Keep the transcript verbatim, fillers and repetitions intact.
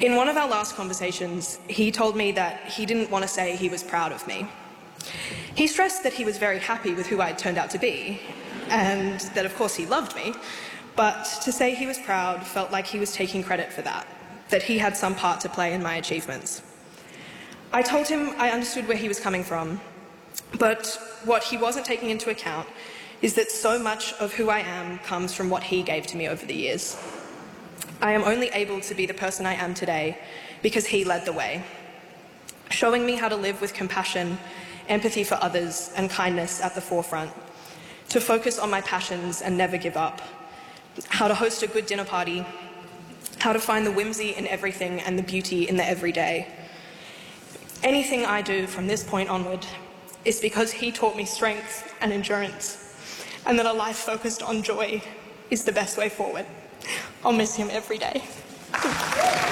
In one of our last conversations, he told me that he didn't want to say he was proud of me. He stressed that he was very happy with who I'd turned out to be, and that of course he loved me, but to say he was proud felt like he was taking credit for that, that he had some part to play in my achievements. I told him I understood where he was coming from, but what he wasn't taking into account is that so much of who I am comes from what he gave to me over the years. I am only able to be the person I am today because he led the way, showing me how to live with compassion, empathy for others, and kindness at the forefront, to focus on my passions and never give up, how to host a good dinner party, how to find the whimsy in everything and the beauty in the everyday. Anything I do from this point onward is because he taught me strength and endurance, and that a life focused on joy is the best way forward. I'll miss him every day.